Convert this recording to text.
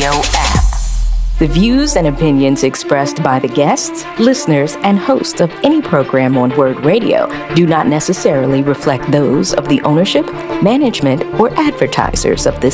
Radio app. The views and opinions expressed by the guests, listeners, and hosts of any program on Word Radio do not necessarily reflect those of the ownership, management, or advertisers of this